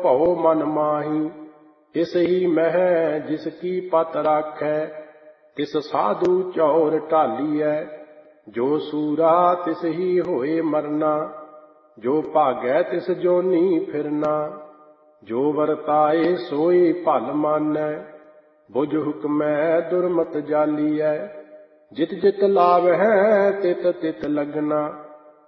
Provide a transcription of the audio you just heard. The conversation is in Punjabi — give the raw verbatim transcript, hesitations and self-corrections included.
ਭਉ ਮਨ ਮਾਹੀ। ਇਸ ਹੀ ਮਹਿ ਜਿਸ ਕੀ ਪਤ ਰਾਖੈ, ਤਿਸ ਸਾਧੂ ਚੌਰ ਢਾਲੀਐ। ਜੋ ਸੂਰਾ ਤਿਸ ਹੀ ਹੋਏ ਮਰਨਾ, ਜੋ ਭਾਗੈ ਤਿਸ ਜੋਨੀ ਫਿਰਨਾ। ਜੋ ਵਰਤਾਏ ਸੋਈ ਭਲ ਮਾਨੈ, ਬੁਝ ਹੁਕਮੈ ਦੁਰਮਤ ਜਾਲੀਐ। ਜਿਤ ਜਿਤ ਲਾਵਹਿ ਤਿਤ ਤਿਤ ਲਗਨਾ,